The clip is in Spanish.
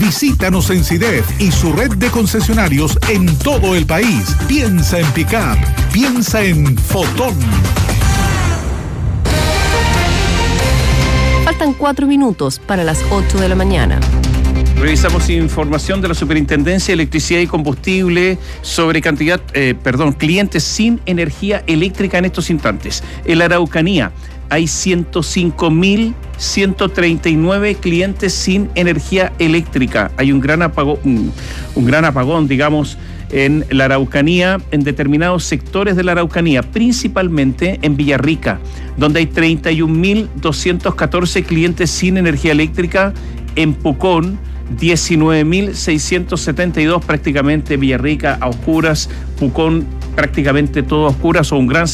Visítanos en CIDEF y su red de concesionarios en todo el país. Piensa en Pickup, piensa en Fotón. Faltan 4 minutos para las 8 de la mañana. Revisamos información de la Superintendencia de Electricidad y Combustible sobre clientes sin energía eléctrica en estos instantes. En la Araucanía hay 105.139 clientes sin energía eléctrica. Hay un gran apagón, digamos, en la Araucanía, en determinados sectores de la Araucanía, principalmente en Villarrica, donde hay 31.214 clientes sin energía eléctrica. En Pucón, 19.672, prácticamente Villarrica a oscuras, Pucón prácticamente todo a oscuras, o un gran